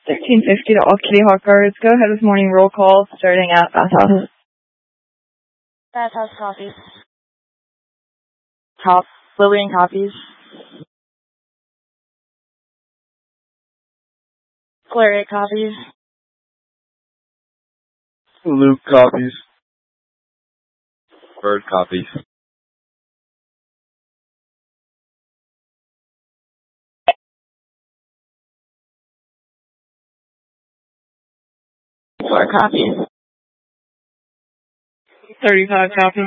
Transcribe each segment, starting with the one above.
1650 to all Kitty Hawk guards. Go ahead with morning roll call starting at Bathhouse. Bathhouse coffees. Lillian coffees. Claret coffees. Luke coffees. Bird coffees. Four coffees. 35 copies.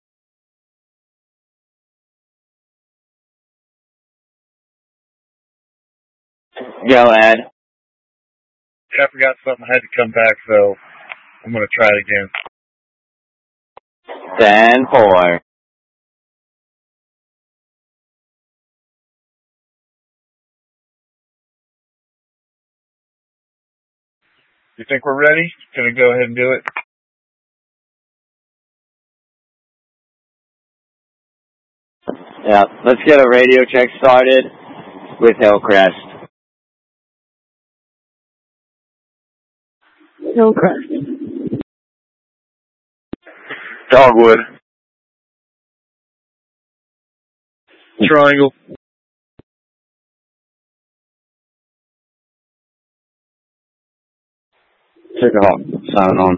Go ahead. Yeah, I forgot something. I had to come back, so I'm going to try it again. 10-4. You think we're ready? Can I go ahead and do it? Yeah, let's get a radio check started with Hillcrest. Hillcrest. Dogwood. Triangle. Hawk, sign on.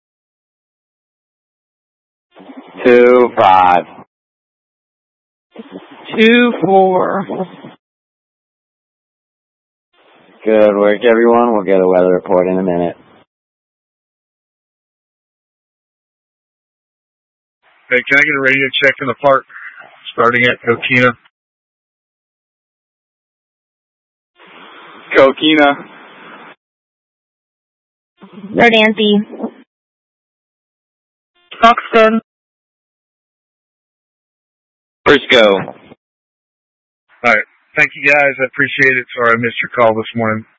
2-5. 2-4. Good work, everyone. We'll get a weather report in a minute. Hey, can I get a radio check in the park starting at Coquina? Coquina. Verdancy. Buxton. Briscoe. All right. Thank you, guys. I appreciate it. Sorry I missed your call this morning.